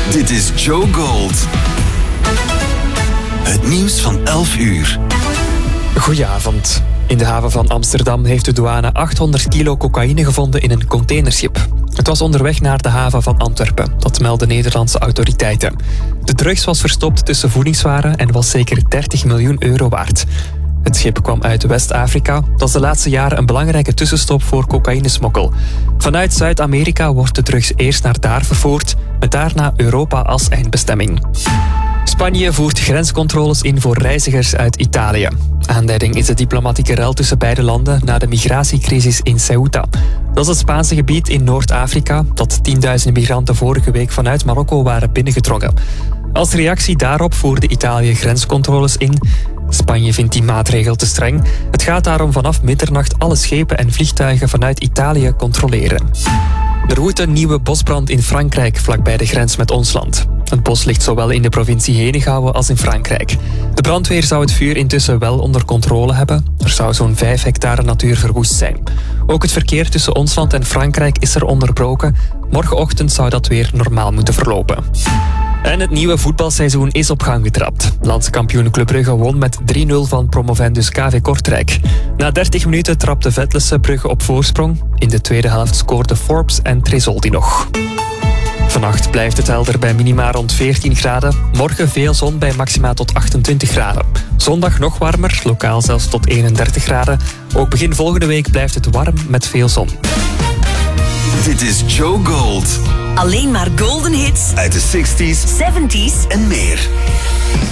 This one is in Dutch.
Dit is Joe Gold. Het nieuws van 11 uur. Goedenavond. In de haven van Amsterdam heeft de douane 800 kilo cocaïne gevonden in een containerschip. Het was onderweg naar de haven van Antwerpen, dat melden Nederlandse autoriteiten. De drugs was verstopt tussen voedingswaren en was zeker 30 miljoen euro waard. Het schip kwam uit West-Afrika. Dat is de laatste jaren een belangrijke tussenstop voor cocaïnesmokkel. Vanuit Zuid-Amerika wordt de drugs eerst naar daar vervoerd, met daarna Europa als eindbestemming. Spanje voert grenscontroles in voor reizigers uit Italië. Aanleiding is de diplomatieke rel tussen beide landen na de migratiecrisis in Ceuta. Dat is het Spaanse gebied in Noord-Afrika dat tienduizenden migranten vorige week vanuit Marokko waren binnengedrongen. Als reactie daarop voerde Italië grenscontroles in. Spanje vindt die maatregel te streng. Het gaat daarom vanaf middernacht alle schepen en vliegtuigen vanuit Italië controleren. Er woedt een nieuwe bosbrand in Frankrijk, vlakbij de grens met ons land. Het bos ligt zowel in de provincie Henegouwen als in Frankrijk. De brandweer zou het vuur intussen wel onder controle hebben. Er zou zo'n 5 hectare natuur verwoest zijn. Ook het verkeer tussen ons land en Frankrijk is er onderbroken. Morgenochtend zou dat weer normaal moeten verlopen. En het nieuwe voetbalseizoen is op gang getrapt. Landskampioen Club Brugge won met 3-0 van promovendus KV Kortrijk. Na 30 minuten trapte Vetlesse Brugge op voorsprong. In de tweede helft scoorden Forbes en Tresoldi nog. Vannacht blijft het helder bij minima rond 14 graden. Morgen veel zon bij maxima tot 28 graden. Zondag nog warmer, lokaal zelfs tot 31 graden. Ook begin volgende week blijft het warm met veel zon. Dit is Joe Gold. Alleen maar golden hits Uit de 60s, 70s en meer.